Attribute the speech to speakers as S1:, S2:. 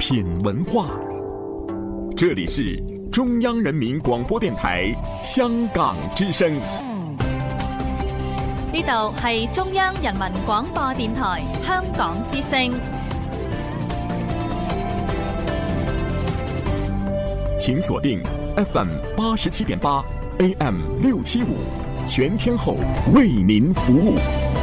S1: 品文化。这里是中央人民廣播電台香港之聲。
S2: 呢度係中央人民廣播電台香港之聲。
S1: 請鎖定 FM 87.8 AM 675，全天候為您服務。